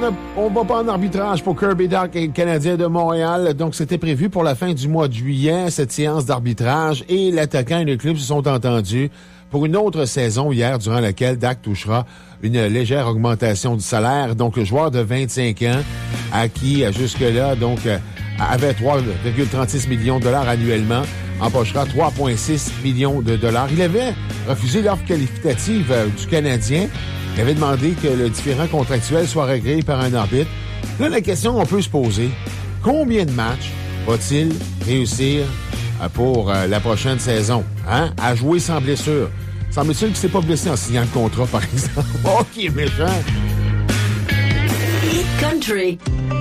On va pas en arbitrage pour Kirby Dach et le Canadien de Montréal. Donc, c'était prévu pour la fin du mois de juillet, cette séance d'arbitrage. Et l'attaquant et le club se sont entendus pour une autre saison hier, durant laquelle Dach touchera une légère augmentation du salaire. Donc, le joueur de 25 ans, à qui, jusque-là, donc, avait 3,36 millions de dollars annuellement, empochera 3,6 millions de dollars. Il avait refusé l'offre qualificative du Canadien. Il avait demandé que le différend contractuel soit réglé par un arbitre. Là, la question qu'on peut se poser, combien de matchs va-t-il réussir pour la prochaine saison? Hein? À jouer sans blessure. Semble-t-il qu'il ne s'est pas blessé en signant le contrat, par exemple. Oh, qui est méchant! Hit Country.